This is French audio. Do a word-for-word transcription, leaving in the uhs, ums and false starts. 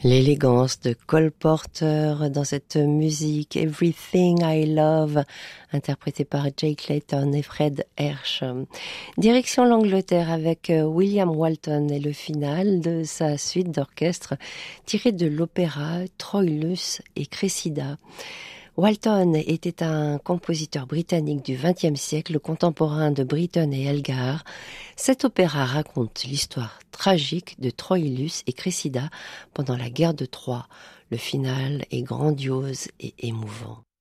L'élégance de Cole Porter dans cette musique Everything I Love, interprétée par Jake Layton et Fred Hersch. Direction l'Angleterre avec William Walton et le final de sa suite d'orchestre tirée de l'opéra Troilus et Cressida. Walton était un compositeur britannique du vingtième siècle, contemporain de Britten et Elgar. Cet opéra raconte l'histoire tragique de Troilus et Cressida pendant la guerre de Troie. Le final est grandiose et émouvant.